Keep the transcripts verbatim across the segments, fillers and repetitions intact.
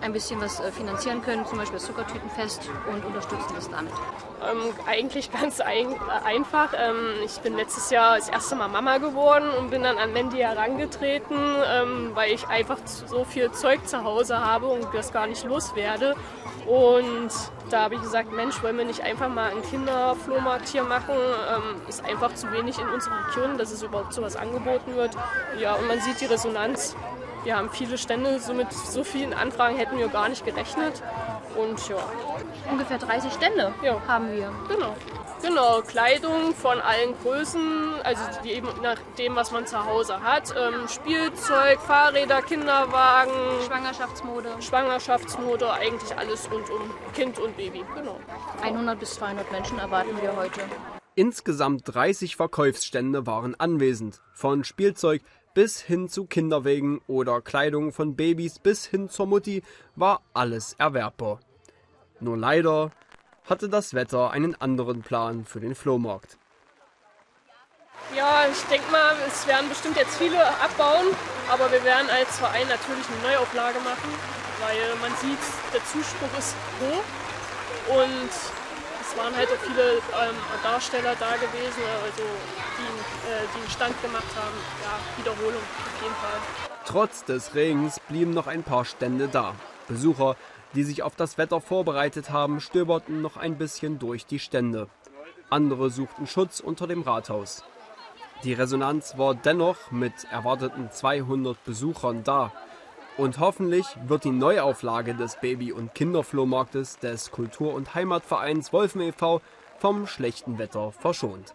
ein bisschen was äh, finanzieren können, zum Beispiel das Zuckertütenfest, und unterstützen das damit. Ähm, eigentlich ganz ein, äh, einfach. Ähm, ich bin letztes Jahr das erste Mal Mama geworden und bin dann an Mandy herangetreten, ähm, weil ich einfach so viel Zeug zu Hause habe und das gar nicht loswerde. Und da habe ich gesagt, Mensch, wollen wir nicht einfach mal einen Kinderflohmarkt hier machen? Ähm, ist einfach zu wenig in unserer Region, dass es überhaupt sowas angeboten wird. Ja, und man sieht die Resonanz. Wir haben viele Stände, so mit so vielen Anfragen hätten wir gar nicht gerechnet. Und ja. Ungefähr dreißig Stände ja. haben wir. Genau. Genau, Kleidung von allen Größen, also die eben nach dem, was man zu Hause hat. Ähm, Spielzeug, Fahrräder, Kinderwagen, Schwangerschaftsmode. Schwangerschaftsmode, eigentlich alles rund um Kind und Baby. Genau. hundert bis zweihundert Menschen erwarten wir heute. Insgesamt dreißig Verkaufsstände waren anwesend, von Spielzeug bis hin zu Kinderwägen oder Kleidung von Babys bis hin zur Mutti war alles erwerbbar. Nur leider hatte das Wetter einen anderen Plan für den Flohmarkt. Ja, ich denke mal, es werden bestimmt jetzt viele abbauen, aber wir werden als Verein natürlich eine Neuauflage machen, weil man sieht, der Zuspruch ist hoch und es waren halt auch viele ähm, Darsteller da gewesen, also die, äh, die einen Stand gemacht haben. Ja, Wiederholung auf jeden Fall. Trotz des Regens blieben noch ein paar Stände da. Besucher, die sich auf das Wetter vorbereitet haben, stöberten noch ein bisschen durch die Stände. Andere suchten Schutz unter dem Rathaus. Die Resonanz war dennoch mit erwarteten zweihundert Besuchern da. Und hoffentlich wird die Neuauflage des Baby- und Kinderflohmarktes des Kultur- und Heimatvereins Wolfen e V vom schlechten Wetter verschont.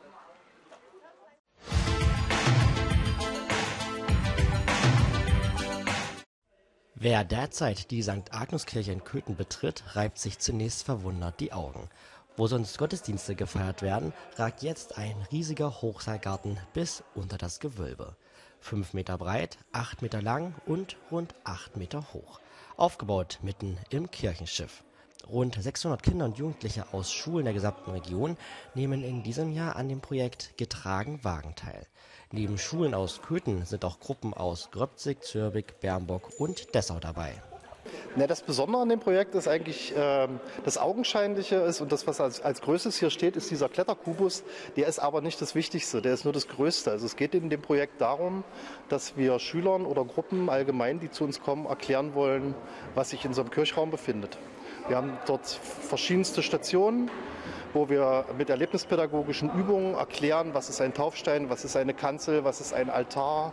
Wer derzeit die Sankt Agnes-Kirche in Köthen betritt, reibt sich zunächst verwundert die Augen. Wo sonst Gottesdienste gefeiert werden, ragt jetzt ein riesiger Hochseilgarten bis unter das Gewölbe. Fünf Meter breit, acht Meter lang und rund acht Meter hoch. Aufgebaut mitten im Kirchenschiff. Rund sechshundert Kinder und Jugendliche aus Schulen der gesamten Region nehmen in diesem Jahr an dem Projekt Getragen Wagen teil. Neben Schulen aus Köthen sind auch Gruppen aus Gröbzig, Zürbig, Bernburg und Dessau dabei. Ja, das Besondere an dem Projekt ist eigentlich, äh, das Augenscheinliche ist und das, was als, als Größtes hier steht, ist dieser Kletterkubus. Der ist aber nicht das Wichtigste, der ist nur das Größte. Also es geht in dem Projekt darum, dass wir Schülern oder Gruppen allgemein, die zu uns kommen, erklären wollen, was sich in so einem Kirchraum befindet. Wir haben dort verschiedenste Stationen, wo wir mit erlebnispädagogischen Übungen erklären, was ist ein Taufstein, was ist eine Kanzel, was ist ein Altar,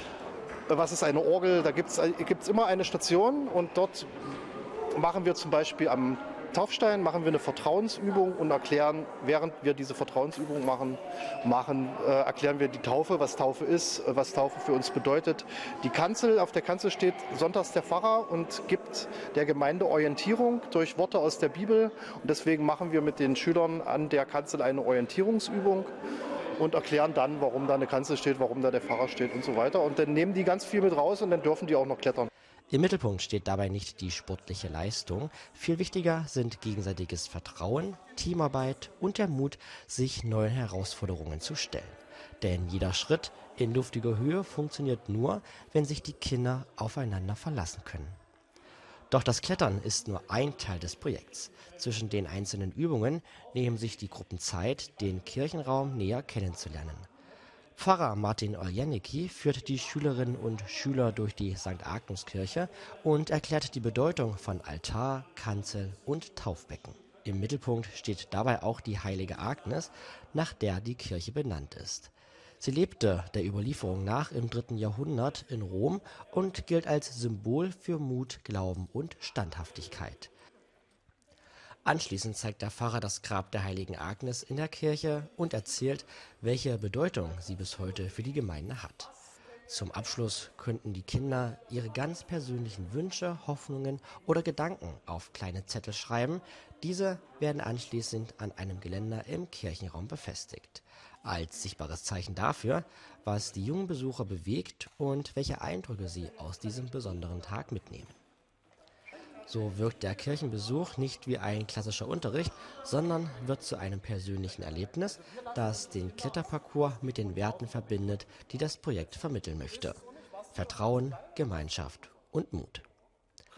was ist eine Orgel. Da gibt es immer eine Station und dort machen wir zum Beispiel am Taufstein machen wir eine Vertrauensübung und erklären, während wir diese Vertrauensübung machen, machen äh, erklären wir die Taufe, was Taufe ist, was Taufe für uns bedeutet. Die Kanzel, auf der Kanzel steht sonntags der Pfarrer und gibt der Gemeinde Orientierung durch Worte aus der Bibel. Und deswegen machen wir mit den Schülern an der Kanzel eine Orientierungsübung und erklären dann, warum da eine Kanzel steht, warum da der Pfarrer steht und so weiter. Und dann nehmen die ganz viel mit raus und dann dürfen die auch noch klettern. Im Mittelpunkt steht dabei nicht die sportliche Leistung. Viel wichtiger sind gegenseitiges Vertrauen, Teamarbeit und der Mut, sich neuen Herausforderungen zu stellen. Denn jeder Schritt in luftiger Höhe funktioniert nur, wenn sich die Kinder aufeinander verlassen können. Doch das Klettern ist nur ein Teil des Projekts. Zwischen den einzelnen Übungen nehmen sich die Gruppen Zeit, den Kirchenraum näher kennenzulernen. Pfarrer Martin Oljanicki führt die Schülerinnen und Schüler durch die Sankt Agnes-Kirche und erklärt die Bedeutung von Altar, Kanzel und Taufbecken. Im Mittelpunkt steht dabei auch die heilige Agnes, nach der die Kirche benannt ist. Sie lebte der Überlieferung nach im dritten Jahrhundert in Rom und gilt als Symbol für Mut, Glauben und Standhaftigkeit. Anschließend zeigt der Pfarrer das Grab der heiligen Agnes in der Kirche und erzählt, welche Bedeutung sie bis heute für die Gemeinde hat. Zum Abschluss könnten die Kinder ihre ganz persönlichen Wünsche, Hoffnungen oder Gedanken auf kleine Zettel schreiben. Diese werden anschließend an einem Geländer im Kirchenraum befestigt. Als sichtbares Zeichen dafür, was die jungen Besucher bewegt und welche Eindrücke sie aus diesem besonderen Tag mitnehmen. So wirkt der Kirchenbesuch nicht wie ein klassischer Unterricht, sondern wird zu einem persönlichen Erlebnis, das den Kletterparcours mit den Werten verbindet, die das Projekt vermitteln möchte: Vertrauen, Gemeinschaft und Mut.